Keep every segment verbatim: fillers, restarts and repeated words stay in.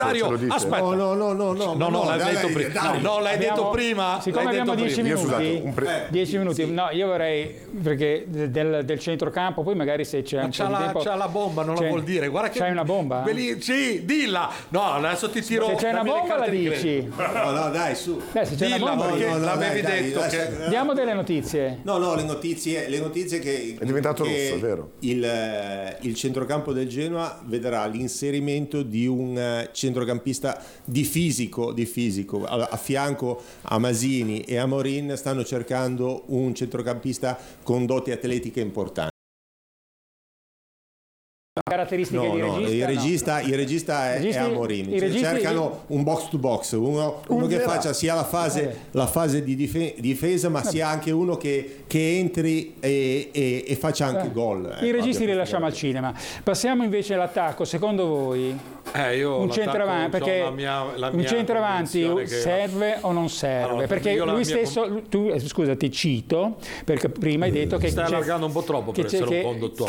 Aspetta, no, no, no, no, no, no, no, l'hai dai, detto dai, prima. dai. No, l'hai Abbiamo- detto prima. Siccome l'hai abbiamo detto dieci prima. minuti, Io, scusate, un pre- dieci minuti, no, io vorrei, perché del, del centrocampo, poi magari se c'è Ma un c'ha po' di la, tempo... c'ha la bomba, non c'è- la vuol dire. Guarda che c'hai una bomba? Belli- sì, dilla. No, adesso ti tiro. Se c'è una dammi le bomba la carte di dici. credito. No, no, dai, su. Beh, se c'è Dilla, una bomba... perché no, no, l'avevi dai, detto dai, che... dai. Diamo delle notizie. No, no, le notizie, le notizie che È diventato che rosso, è vero. Il, eh, il centrocampo del Genoa vedrà l'inserimento di un eh, centrocampista di fisico, di fisico. A, a fianco a Masini e a Morin stanno cercando un centrocampista con doti atletiche importanti. Caratteristiche No, di no, regista, il no. regista, il regista è, Registi- è Amorim. i registi- Cercano un box to box, uno, uno che Ungherà. faccia sia la fase, Vabbè. la fase di dife- difesa, ma sia anche uno che, che entri e, e- e faccia anche Eh, gol. I Ecco, registi li abbia lasciamo al questo cinema. Passiamo invece all'attacco. Secondo voi Eh, io un l'attacco, centravanti, c'ho perché la mia- la un mia centravanti convinzione che- serve o non serve? Allora, perché io la lui mia stesso, tu, eh, scusa, ti cito, perché prima hai detto che Stai c'è- allargando un po' troppo che per c'è- essere un che- conduttore,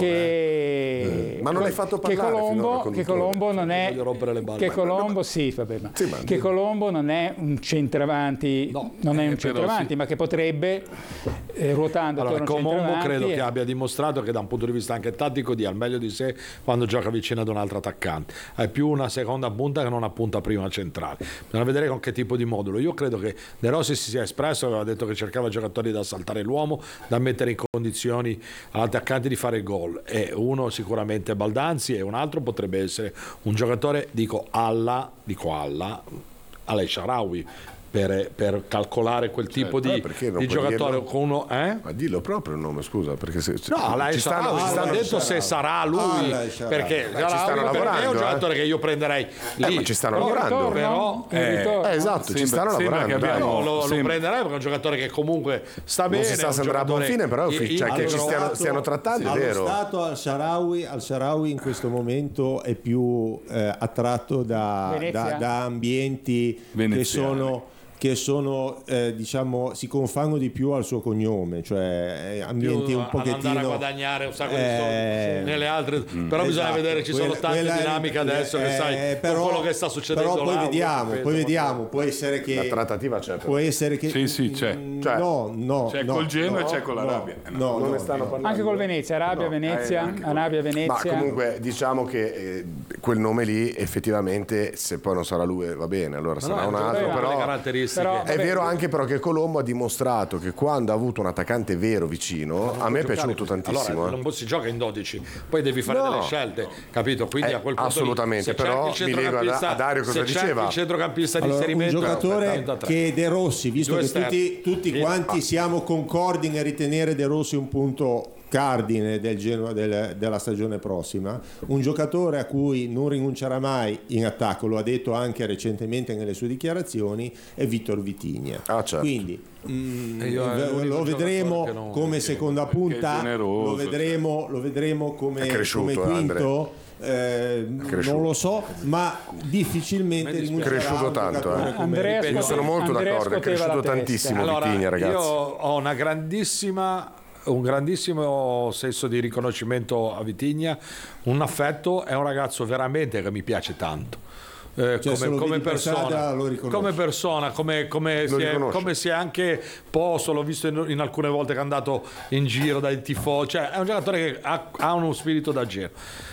che- Ma non l'hai fatto che parlare finora, Colombo, il che conduttore. Colombo non è Voglio rompere le balle. che Colombo sì, vabbè, ma- Sì, ma- che Colombo non è un centravanti, No, non è eh, un però centravanti, sì. ma che potrebbe eh, ruotando Allora, attorno a un Colombo centravanti credo e- che abbia dimostrato che da un punto di vista anche tattico dia il meglio di sé quando gioca vicino ad un altro attaccante. È più una seconda punta che non una punta prima centrale. Bisogna vedere con che tipo di modulo. Io credo che De Rossi si sia espresso, aveva detto che cercava giocatori da saltare l'uomo, da mettere in condizioni all'attaccante di fare il gol. E uno sicuramente Baldanzi e un altro potrebbe essere un giocatore, dico alla, dico alla, alla Shaarawy. Per, per calcolare quel tipo eh, di, perché non di puoi giocatore dirlo? con uno, eh? Ma dillo proprio il nome, scusa, perché se, se- No, lei ci sarà, stanno, ci ci stanno stanno, detto se sarà lui, Ah, lei sarà. perché Beh, ci stanno per me è lavorando, un giocatore eh. che io prenderei lì. Eh, ma ci stanno Però lavorando. ritorno? Però, Un eh, ritorno? Eh, esatto, ci Sembra- stanno sembra lavorando. che dai. abbiamo- No, lo, lo sembra- prenderei perché è un giocatore che comunque sta Non bene. si sa è se un andrà a buon giocatore fine, però i- cioè, che integro. ci stiano, Stato- stiano trattando, è allo vero. stato al Shaarawy, al Shaarawy in questo momento è più eh, attratto da, Venezia? da- da ambienti che Veneziane. sono che sono eh, diciamo si confanno di più al suo cognome, cioè eh, ambienti Più un ad andare a pochettino guadagnare un sacco Eh, di soldi nelle altre, però bisogna esatto. vedere, ci sono Quella- tante quella è- dinamiche adesso che eh, sai però, con quello che sta succedendo però poi là, vediamo, penso, poi ma- vediamo, può essere che La trattativa c'è. però. può essere che Sì, sì, c'è. Mm, Cioè, no, no, c'è no, col Genoa e no, c'è con la no, Arabia. Eh, no, non no, ne stanno no. parlando. Anche col Venezia, Arabia, No, Venezia, eh, anche Arabia, Ma Venezia. comunque diciamo che eh, quel nome lì effettivamente, se poi non sarà lui va bene, allora No, sarà no, un è un altro, giocatore con le però caratteristiche. però- è Vabbè, vero lui- anche però che Colombo ha dimostrato che quando ha avuto un attaccante vero vicino, a me è piaciuto tantissimo. Allora, eh. non si gioca in dodici, poi devi fare No. delle scelte, capito? Quindi Eh, a quel punto lì, assolutamente, se però cerchi il mi lego a- centrocampista- a Dario cosa se cerchi diceva. il centrocampista di Allora, un inserimento giocatore trenta tre. che De Rossi, visto Due che esterni. tutti, tutti Sì. quanti siamo concordi nel ritenere De Rossi un punto cardine del Genoa del- della stagione prossima, un giocatore a cui non rinuncerà mai in attacco, lo ha detto anche recentemente nelle sue dichiarazioni, è Vittor Vitinha. Ah, certo. Quindi mm, E io è lo- l'unico lo vedremo giocatore che non- come seconda punta, generoso, lo vedremo, lo vedremo come, È cresciuto, come eh, quinto. Eh, cresciuto. non lo so, ma difficilmente Mi dispiace. rinuncerà Cresciuto a un tanto, giocatore eh. come Andrea Vitinha. Io sono molto Andrea d'accordo, è scuoteva la cresciuto testa. tantissimo Allora, Vitinha, ragazzi. io ho una grandissima un grandissimo senso di riconoscimento a Vitinha, un affetto, è un ragazzo veramente che mi piace tanto. Eh, Cioè, se come, lo come vedi per strada, persona, lo riconosci. come persona, come, come, Lo si è, riconosci. come si è anche posto, l'ho visto in, in alcune volte che è andato in giro dai tifosi, cioè è un giocatore che ha, ha uno spirito da giro.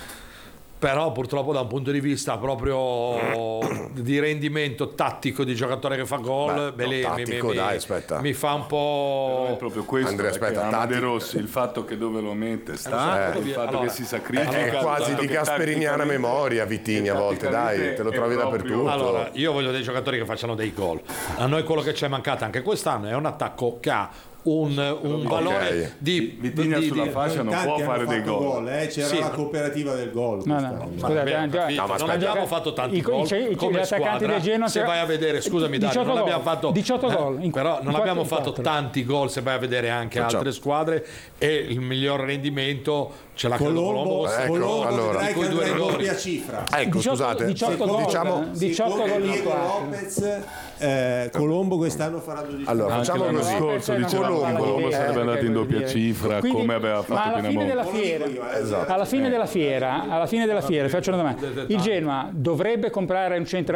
Però purtroppo da un punto di vista proprio di rendimento tattico di giocatore che fa gol, Beh, no, mi- tattico, mi, mi- dai, aspetta. mi fa un Però è po'. proprio questo, Andrea, è aspetta, che ama De tattico. Rossi, il fatto che dove lo mette sta, Eh. il fatto Allora, che si sacrifica, È il quasi fatto di che Gasperiniana tatticamente- memoria Vitinha a volte, dai, tatticamente te lo è trovi proprio- dappertutto. Allora, io voglio dei giocatori che facciano dei gol. A noi quello che ci è mancato anche quest'anno è un attacco che ha un, un valore di Vitinha di- sulla di- fascia non Tanti può hanno fare dei fatto gol. eh, c'era Sì. la cooperativa del gol No, quest'anno. no, Ma scusate, abbiamo andiamo- capito, No, ma non aspetta. abbiamo fatto tanti I- gol i- i- come gli attaccanti squadra. del Genoa, Se cioè, vai a vedere, scusami Dario, diciotto non gol, abbiamo fatto diciotto eh, gol, in- però non in abbiamo quattro- fatto in quattro. tanti gol se vai a vedere anche Facciamo. altre squadre e il miglior rendimento ce l'ha credo Colombo, Colombo, Ecco, Colombo allora. vedrai Con che i due andrà in rigori. doppia cifra. Ecco, diciotto scusate, diciotto gol, diciamo, eh, diciotto Secondo gol in Diego quattro. Lopez, eh, Colombo quest'anno farà dodici allora Anche facciamo l'anno così. scorso Colombo, dicevamo che Colombo, Colombo eh, sarebbe andato in doppia dire. cifra Quindi- come aveva ma fatto alla fine Pinamonti. della Non lo fiera, dico io, eh, Esatto. alla fine della fiera, alla fine della fiera, faccio una domanda. Il Genoa dovrebbe comprare un centro